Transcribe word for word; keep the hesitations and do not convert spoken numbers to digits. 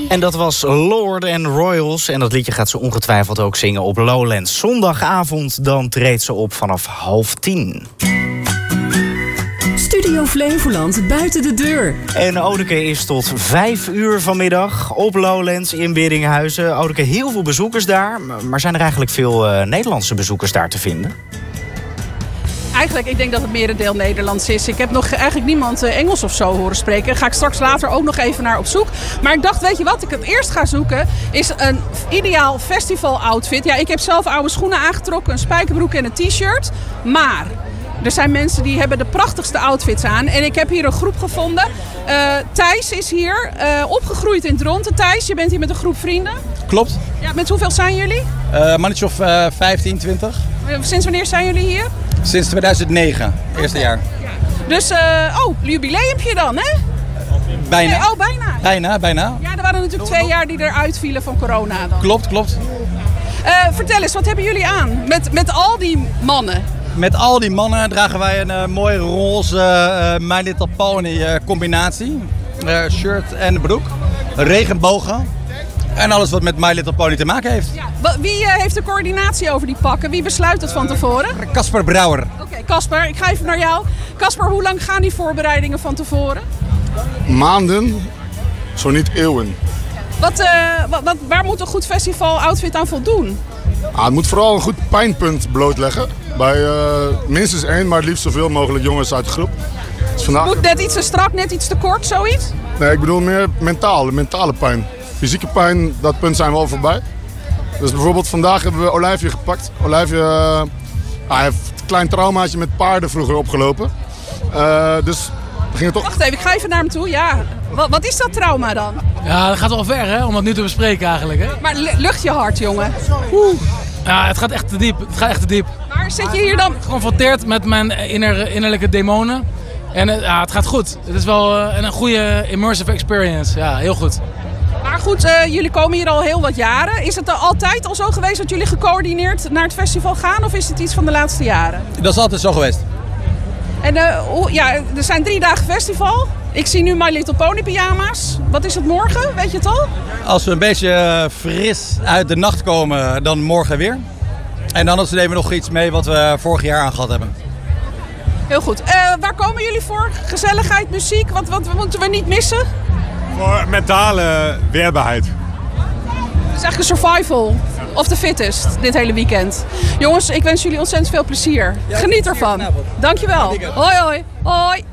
En dat was Lord and Royals. En dat liedje gaat ze ongetwijfeld ook zingen op Lowlands. Zondagavond, dan treedt ze op vanaf half tien. Studio Flevoland buiten de deur. En Odeke is tot vijf uur vanmiddag op Lowlands in Beringen-Huizen. Odeke, heel veel bezoekers daar. Maar zijn er eigenlijk veel uh, Nederlandse bezoekers daar te vinden? Eigenlijk, ik denk dat het merendeel Nederlands is. Ik heb nog eigenlijk niemand Engels of zo horen spreken. Daar ga ik straks later ook nog even naar op zoek. Maar ik dacht, weet je wat ik het eerst ga zoeken? Is een ideaal festival outfit. Ja, ik heb zelf oude schoenen aangetrokken, een spijkerbroek en een t-shirt. Maar er zijn mensen die hebben de prachtigste outfits aan. En ik heb hier een groep gevonden. Uh, Thijs is hier, uh, opgegroeid in Dronten. Thijs, je bent hier met een groep vrienden. Klopt. Ja, met hoeveel zijn jullie? Uh, mannetje of uh, vijftien, twintig. Sinds wanneer zijn jullie hier? Sinds tweeduizend negen, eerste okay. jaar. Ja. Dus, uh, oh, jubileumpje dan, hè? Bijna. Nee, oh, bijna. Bijna, bijna. Ja, er waren natuurlijk twee jaar die eruit vielen van corona dan. Klopt, klopt. Uh, vertel eens, wat hebben jullie aan met, met al die mannen? Met al die mannen dragen wij een uh, mooie roze uh, My Little Pony uh, combinatie. Uh, shirt en broek. Regenbogen. En alles wat met My Little Pony te maken heeft. Ja. Wie uh, heeft de coördinatie over die pakken? Wie besluit het van tevoren? Casper Brouwer. Oké, okay, Casper, ik ga even naar jou. Casper, hoe lang gaan die voorbereidingen van tevoren? Maanden, zo niet eeuwen. Wat, uh, wat, wat, waar moet een goed festival outfit aan voldoen? Ah, het moet vooral een goed pijnpunt blootleggen. Bij uh, minstens één, maar het liefst zoveel mogelijk jongens uit de groep. Dus vandaag... Moet net iets te strak, net iets te kort, zoiets? Nee, ik bedoel meer mentaal, de mentale pijn. Fysieke pijn, dat punt zijn we al voorbij. Dus bijvoorbeeld vandaag hebben we Olijfje gepakt. Olijfje uh, hij heeft een klein traumaatje met paarden vroeger opgelopen. Uh, dus we gingen toch... Wacht even, ik ga even naar hem toe. Ja. Wat, wat is dat trauma dan? Ja, dat gaat wel ver hè, om dat nu te bespreken eigenlijk. Hè? Maar lucht je hard, jongen. Oeh. Ja, het gaat echt te diep. Het gaat echt te diep. Maar zit je hier dan... Geconfronteerd met mijn inner, innerlijke demonen. En uh, ja, het gaat goed. Het is wel uh, een goede immersive experience. Ja, heel goed. Maar goed, uh, jullie komen hier al heel wat jaren. Is het er altijd al zo geweest dat jullie gecoördineerd naar het festival gaan? Of is het iets van de laatste jaren? Dat is altijd zo geweest. En uh, ja, er zijn drie dagen festival. Ik zie nu My Little Pony pyjama's. Wat is het morgen? Weet je het al? Als we een beetje fris uit de nacht komen, dan morgen weer. En dan nemen we nog iets mee wat we vorig jaar aangehad hebben. Heel goed. Uh, waar komen jullie voor? Gezelligheid, muziek? Wat, wat moeten we niet missen? Voor mentale weerbaarheid. Het is eigenlijk een survival of the fittest dit hele weekend. Jongens, ik wens jullie ontzettend veel plezier. Geniet ervan. Dankjewel. Hoi hoi. Hoi.